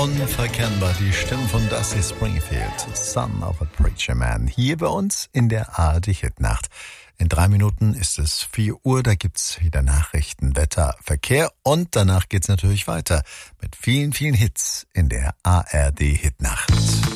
Unverkennbar die Stimme von Dusty Springfield, Son of a Preacher Man, hier bei uns in der ARD Hitnacht. In 3 Minuten ist es 4 Uhr, da gibt's wieder Nachrichten, Wetter, Verkehr und danach geht's natürlich weiter mit vielen, vielen Hits in der ARD Hitnacht.